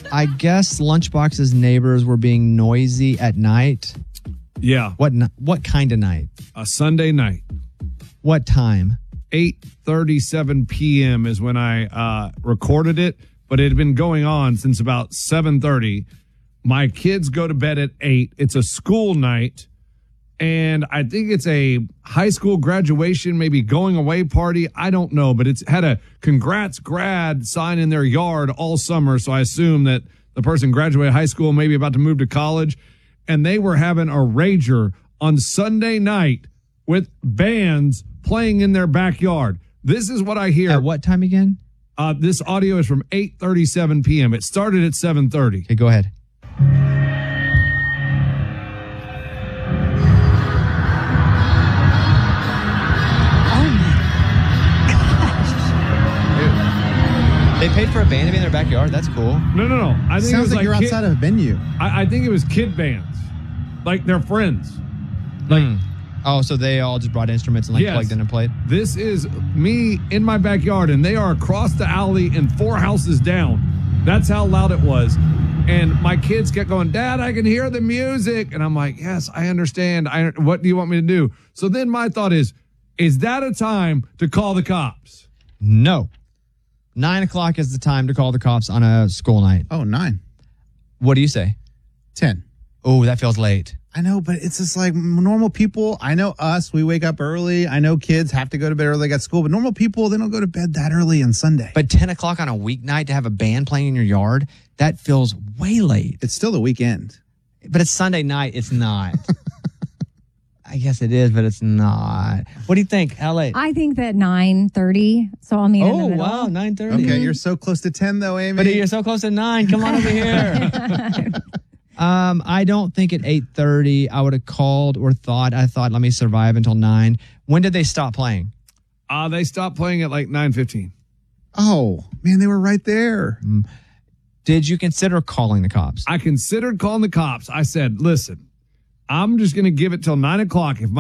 I guess Lunchbox's neighbors were being noisy at night. Yeah. What kind of night? A Sunday night. What time? 8:37 p.m. is when I recorded it, but it had been going on since about 7:30. My kids go to bed at 8. It's a school night, and I think it's a high school graduation, maybe going away party. I don't know, but it's had a congrats grad sign in their yard all summer, so I assume that the person graduated high school, maybe about to move to college, and they were having a rager on Sunday night with bands playing in their backyard. This is what I hear. At what time again? This audio is from 8:37 p.m. It started at 7:30. Okay, go ahead. They paid for a band to be in their backyard? That's cool. No. I think it Sounds was like you're outside of a venue. I think it was kid bands. Like their friends. Oh, so they all just brought instruments and Yes. plugged in and played? This is me in my backyard, and they are across the alley and 4 houses down. That's how loud it was. And my kids kept going, Dad, I can hear the music. And I'm like, yes, I understand. What do you want me to do? So then my thought is that a time to call the cops? No. 9 o'clock is the time to call the cops on a school night. Oh, 9. What do you say? 10. Oh, that feels late. I know, but it's just like normal people. I know us, we wake up early. I know kids have to go to bed early at school, but normal people, they don't go to bed that early on Sunday. But 10 o'clock on a weeknight to have a band playing in your yard, that feels way late. It's still the weekend. But it's Sunday night. It's not. I guess it is, but it's not. What do you think? How late? I think that 9:30. So I'll meet in the middle. Wow, 9:30. Okay, you're so close to 10 though, Amy. But you're so close to 9. Come on over here. I don't think at 8:30 I would have called or thought. I thought, let me survive until 9. When did they stop playing? They stopped playing at like 9:15. Oh, man, they were right there. Did you consider calling the cops? I considered calling the cops. I said, listen, I'm just going to give it till 9 o'clock. If my